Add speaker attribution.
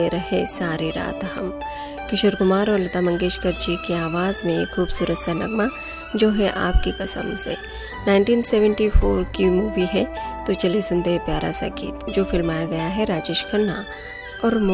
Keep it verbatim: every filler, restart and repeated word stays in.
Speaker 1: रहे सारी रात हम। किशोर कुमार और लता मंगेशकर जी की आवाज़ में एक खूबसूरत सा नगमा जो है आपकी कसम से। उन्नीस सौ चौहत्तर की मूवी है, तो चलिए सुनते हैं प्यारा सा गीत जो फिल्माया गया है राजेश खन्ना और